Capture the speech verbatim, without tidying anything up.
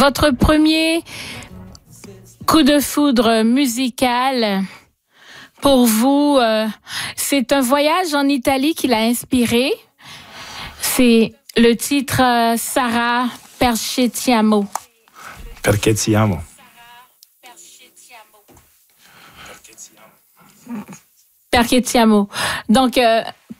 votre premier coup de foudre musical pour vous, euh, c'est un voyage en Italie qui l'a inspiré. C'est le titre euh, Sarah Perché ti amo. Perché ti amo. Perché ti amo. Donc, euh,